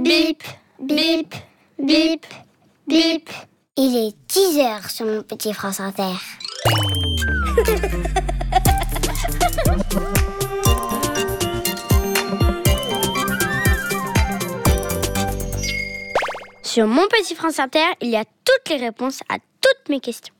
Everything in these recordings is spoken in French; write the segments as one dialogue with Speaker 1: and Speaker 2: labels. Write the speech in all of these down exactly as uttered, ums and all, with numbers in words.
Speaker 1: Bip, bip, bip, bip.
Speaker 2: Il est dix heures sur mon petit France Inter. Sur mon petit France Inter, il y a toutes les réponses à toutes mes questions.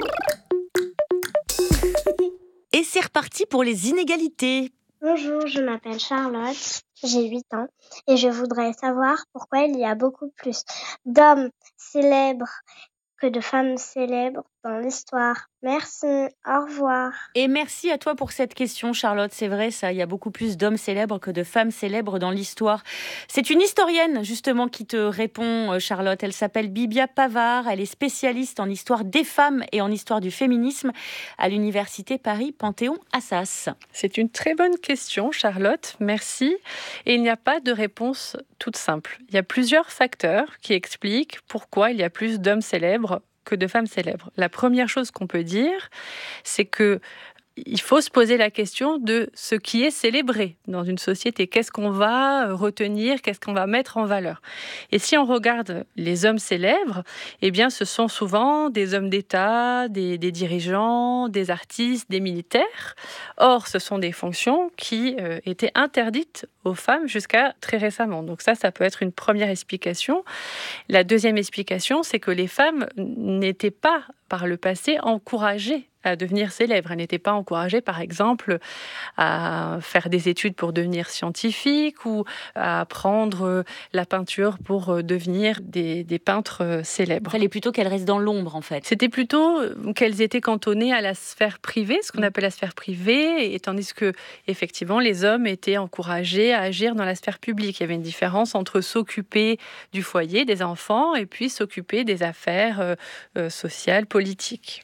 Speaker 3: Et c'est reparti pour les inégalités.
Speaker 2: Bonjour, je m'appelle Charlotte, j'ai huit ans et je voudrais savoir pourquoi il y a beaucoup plus d'hommes célèbres que de femmes célèbres dans l'histoire. Merci, au revoir.
Speaker 3: Et merci à toi pour cette question, Charlotte. C'est vrai, ça, il y a beaucoup plus d'hommes célèbres que de femmes célèbres dans l'histoire. C'est une historienne, justement, qui te répond, Charlotte. Elle s'appelle Bibia Pavard. Elle est spécialiste en histoire des femmes et en histoire du féminisme à l'université Paris-Panthéon-Assas.
Speaker 4: C'est une très bonne question, Charlotte. Merci. Et il n'y a pas de réponse toute simple. Il y a plusieurs facteurs qui expliquent pourquoi il y a plus d'hommes célèbres que de femmes célèbres. La première chose qu'on peut dire, c'est que il faut se poser la question de ce qui est célébré dans une société. Qu'est-ce qu'on va retenir, qu'est-ce qu'on va mettre en valeur? Et si on regarde les hommes célèbres, eh bien, ce sont souvent des hommes d'État, des, des dirigeants, des artistes, des militaires. Or, ce sont des fonctions qui euh, étaient interdites aux femmes jusqu'à très récemment. Donc ça, ça peut être une première explication. La deuxième explication, c'est que les femmes n'étaient pas, par le passé, encouragées à devenir célèbres. Elles n'étaient pas encouragées, par exemple, à faire des études pour devenir scientifiques ou à apprendre la peinture pour devenir des, des peintres célèbres.
Speaker 3: Il fallait plutôt qu'elles restent dans l'ombre, en fait.
Speaker 4: C'était plutôt qu'elles étaient cantonnées à la sphère privée, ce qu'on appelle la sphère privée, et tandis que, effectivement, les hommes étaient encouragés à agir dans la sphère publique. Il y avait une différence entre s'occuper du foyer, des enfants, et puis s'occuper des affaires euh, euh, sociales, politiques.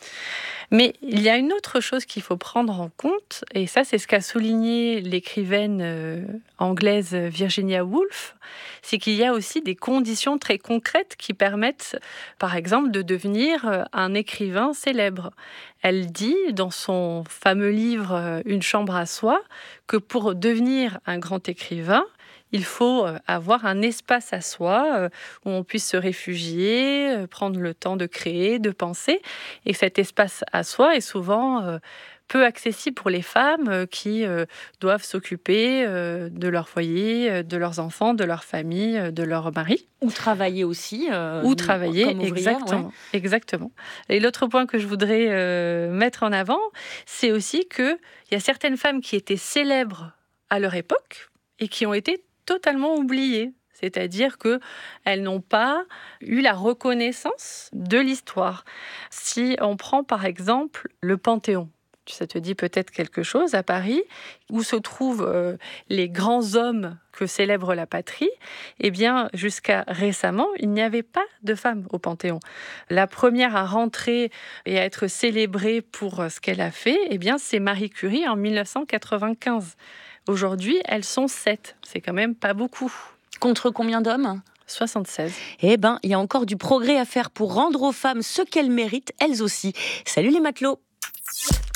Speaker 4: Mais il y a une autre chose qu'il faut prendre en compte, et ça, c'est ce qu'a souligné l'écrivaine euh, anglaise Virginia Woolf, c'est qu'il y a aussi des conditions très concrètes qui permettent, par exemple, de devenir un écrivain célèbre. Elle dit, dans son fameux livre « Une chambre à soi », que pour devenir un grand écrivain, il faut avoir un espace à soi où on puisse se réfugier, prendre le temps de créer, de penser. Et cet espace à soi est souvent peu accessible pour les femmes qui doivent s'occuper de leur foyer, de leurs enfants, de leur famille, de leur mari.
Speaker 3: Ou travailler aussi. Euh,
Speaker 4: Ou travailler,
Speaker 3: comme ouvrière,
Speaker 4: exactement,
Speaker 3: ouais.
Speaker 4: exactement. Et l'autre point que je voudrais euh, mettre en avant, c'est aussi qu'il y a certaines femmes qui étaient célèbres à leur époque et qui ont été totalement oubliées. C'est-à-dire qu'elles n'ont pas eu la reconnaissance de l'histoire. Si on prend par exemple le Panthéon, ça te dit peut-être quelque chose, à Paris, où se trouvent euh, les grands hommes que célèbre la patrie, eh bien, jusqu'à récemment, il n'y avait pas de femmes au Panthéon. La première à rentrer et à être célébrée pour ce qu'elle a fait, eh bien, c'est Marie Curie en dix-neuf cent quatre-vingt-quinze. Aujourd'hui, elles sont sept. C'est quand même pas beaucoup.
Speaker 3: Contre combien d'hommes ?
Speaker 4: soixante-seize.
Speaker 3: Eh ben, il y a encore du progrès à faire pour rendre aux femmes ce qu'elles méritent, elles aussi. Salut les matelots!